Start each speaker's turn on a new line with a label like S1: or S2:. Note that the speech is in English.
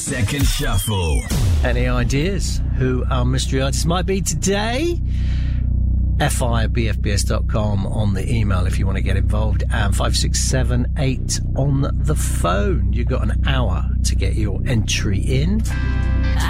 S1: Second Shuffle.
S2: Any ideas who our mystery artist might be today? fi@bfbs.com on the email if you want to get involved, and 5678 on the phone. You've got an hour to get your entry in.